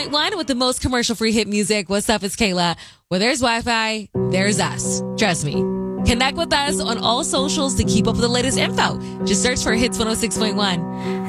106.1 with the most commercial-free hit music. What's up? It's Kayla. Where there's Wi-Fi, there's us. Trust me. Connect with us on all socials to keep up with the latest info. Just search for Hits 106.1.